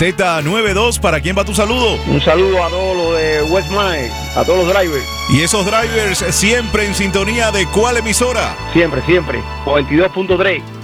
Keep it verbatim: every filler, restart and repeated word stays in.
Z noventa y dos, ¿para quién va tu saludo? Un saludo a todos los de West Mine, a todos los drivers. Y esos drivers siempre en sintonía de ¿cuál emisora? Siempre, siempre, por veintidós punto tres.